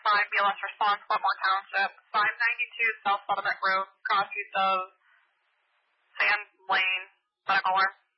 BLS response, Wetmore Township, 592 South Saddleback Road, cross use of Sand Lane, medical alarm.